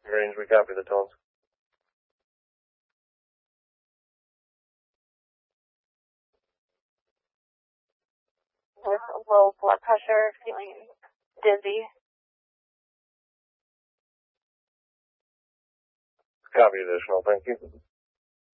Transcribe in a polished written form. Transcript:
Range, we copy the tones. With low blood pressure, feeling dizzy. Copy additional, thank you.